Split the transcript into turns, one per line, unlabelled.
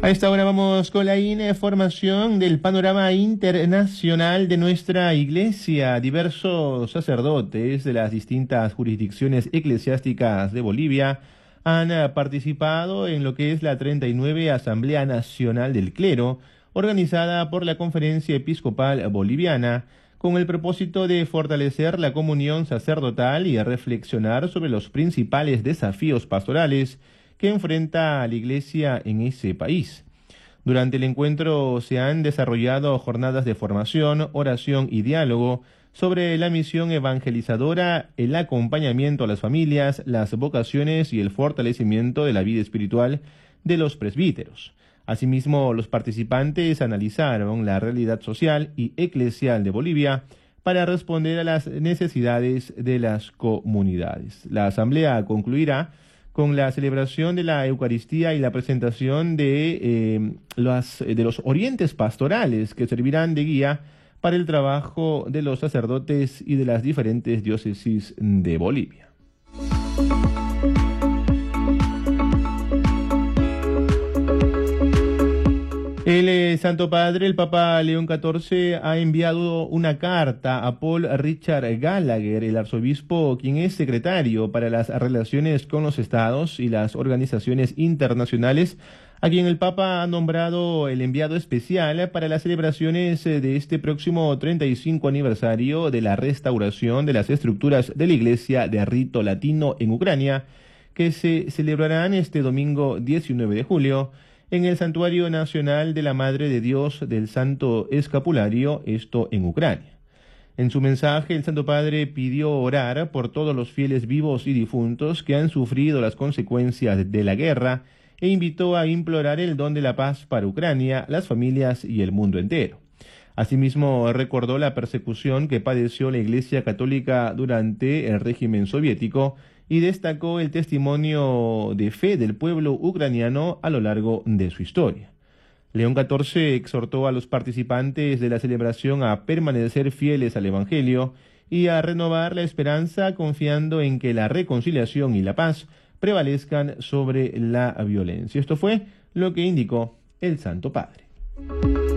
A esta hora vamos con la información del panorama internacional de nuestra iglesia. Diversos sacerdotes de las distintas jurisdicciones eclesiásticas de Bolivia han participado en lo que es la 39 Asamblea Nacional del Clero, organizada por la Conferencia Episcopal Boliviana, con el propósito de fortalecer la comunión sacerdotal y reflexionar sobre los principales desafíos pastorales que enfrenta a la Iglesia en ese país. Durante el encuentro se han desarrollado jornadas de formación, oración y diálogo sobre la misión evangelizadora, el acompañamiento a las familias, las vocaciones y el fortalecimiento de la vida espiritual de los presbíteros. Asimismo, los participantes analizaron la realidad social y eclesial de Bolivia para responder a las necesidades de las comunidades. La asamblea concluirá con la celebración de la Eucaristía y la presentación de los orientes pastorales que servirán de guía para el trabajo de los sacerdotes y de las diferentes diócesis de Bolivia. El Santo Padre, el Papa León XIV, ha enviado una carta a Paul Richard Gallagher, el arzobispo, quien es secretario para las relaciones con los estados y las organizaciones internacionales, a quien el Papa ha nombrado el enviado especial para las celebraciones de este próximo 35 aniversario de la restauración de las estructuras de la Iglesia de rito latino en Ucrania, que se celebrarán este domingo 19 de julio, en el Santuario Nacional de la Madre de Dios del Santo Escapulario, esto en Ucrania. En su mensaje, el Santo Padre pidió orar por todos los fieles vivos y difuntos que han sufrido las consecuencias de la guerra e invitó a implorar el don de la paz para Ucrania, las familias y el mundo entero. Asimismo, recordó la persecución que padeció la Iglesia Católica durante el régimen soviético y destacó el testimonio de fe del pueblo ucraniano a lo largo de su historia. León XIV exhortó a los participantes de la celebración a permanecer fieles al Evangelio y a renovar la esperanza confiando en que la reconciliación y la paz prevalezcan sobre la violencia. Esto fue lo que indicó el Santo Padre.